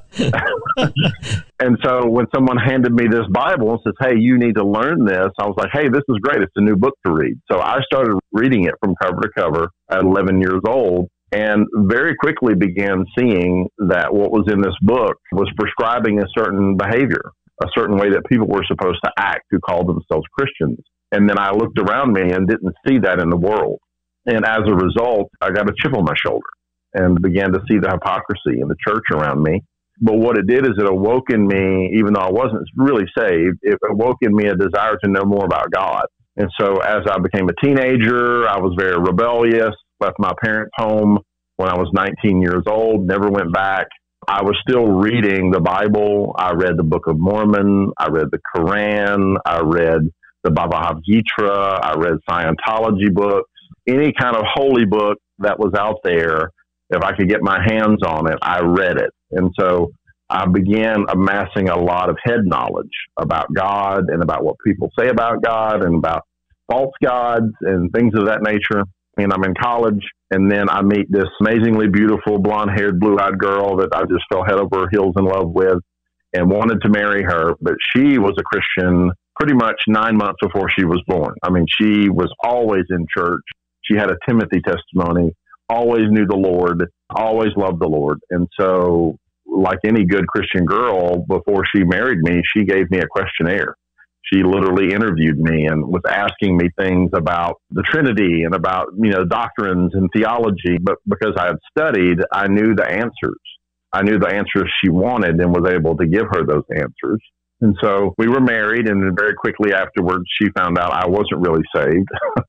[SPEAKER 9] And so when someone handed me this Bible and says, hey, you need to learn this, I was like, hey, this is great. It's a new book to read. So I started reading it from cover to cover at eleven years old, and very quickly began seeing that what was in this book was prescribing a certain behavior, a certain way that people were supposed to act who called themselves Christians. And then I looked around me and didn't see that in the world. And as a result, I got a chip on my shoulder and began to see the hypocrisy in the church around me. But what it did is it awoke in me, even though I wasn't really saved, it awoke in me a desire to know more about God. And so as I became a teenager, I was very rebellious, left my parents' home when I was nineteen years old, never went back. I was still reading the Bible. I read the Book of Mormon. I read the Quran. I read the Bhagavad Gita. I read Scientology books. Any kind of holy book that was out there, if I could get my hands on it, I read it. And so I began amassing a lot of head knowledge about God and about what people say about God and about false gods and things of that nature. And I'm in college, and then I meet this amazingly beautiful, blonde-haired, blue-eyed girl that I just fell head over heels in love with and wanted to marry her. But she was a Christian pretty much nine months before she was born. I mean, she was always in church. She had a Timothy testimony, always knew the Lord, always loved the Lord. And so, like any good Christian girl, before she married me, she gave me a questionnaire. She literally interviewed me and was asking me things about the Trinity and about, you know, doctrines and theology. But because I had studied, I knew the answers. I knew the answers she wanted and was able to give her those answers. And so we were married, and then very quickly afterwards, she found out I wasn't really saved.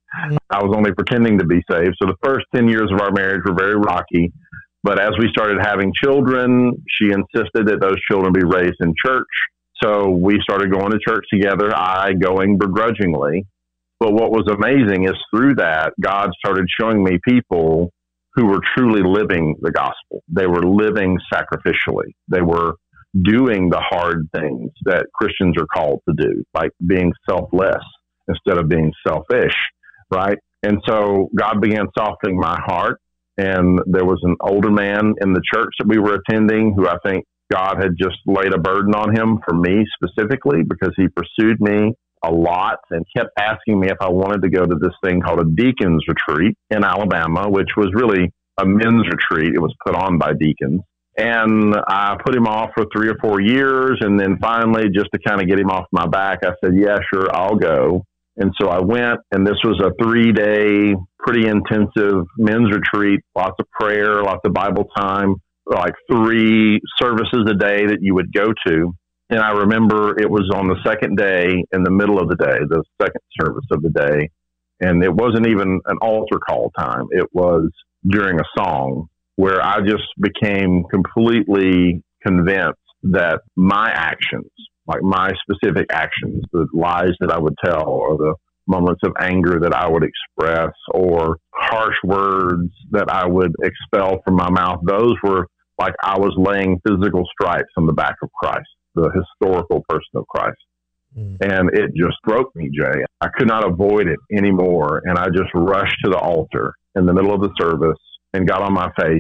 [SPEAKER 9] I was only pretending to be saved. So the first ten years of our marriage were very rocky. But as we started having children, she insisted that those children be raised in church. So we started going to church together, I going begrudgingly. But what was amazing is through that, God started showing me people who were truly living the gospel. They were living sacrificially. They were doing the hard things that Christians are called to do, like being selfless instead of being selfish, right? And so God began softening my heart. And there was an older man in the church that we were attending who I think God had just laid a burden on him for me specifically, because he pursued me a lot and kept asking me if I wanted to go to this thing called a deacons retreat in Alabama, which was really a men's retreat. It was put on by deacons. And I put him off for three or four years. And then finally, just to kind of get him off my back, I said, yeah, sure, I'll go. And so I went, and this was a three-day, pretty intensive men's retreat, lots of prayer, lots of Bible time, like three services a day that you would go to. And I remember it was on the second day, in the middle of the day, the second service of the day. And it wasn't even an altar call time. It was during a song where I just became completely convinced that my actions, like my specific actions, the lies that I would tell or the moments of anger that I would express or harsh words that I would expel from my mouth, those were like I was laying physical stripes on the back of Christ, the historical person of Christ. Mm. And it just broke me, Jay. I could not avoid it anymore. And I just rushed to the altar in the middle of the service and got on my face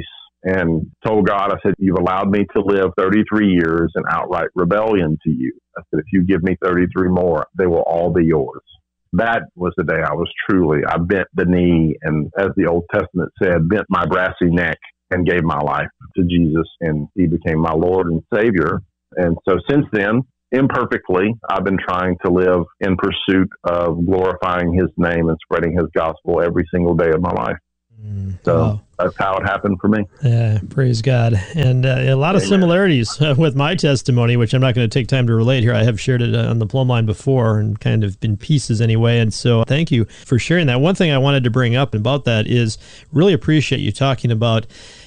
[SPEAKER 9] and told God, I said, you've allowed me to live thirty-three years in outright rebellion to you. I said, if you give me thirty-three more, they will all be yours. That was the day I was truly, I bent the knee and, as the Old Testament said, bent my brassy neck and gave my life to Jesus, and he became my Lord and Savior. And so since then, imperfectly, I've been trying to live in pursuit of glorifying his name and spreading his gospel every single day of my life. Mm, so wow. That's how it happened for me.
[SPEAKER 6] Yeah, praise God. And uh, a lot of Amen. similarities uh, with my testimony, which I'm not going to take time to relate here. I have shared it on the Plumb Line before and kind of in pieces anyway. And so thank you for sharing that. One thing I wanted to bring up about that is really appreciate you talking about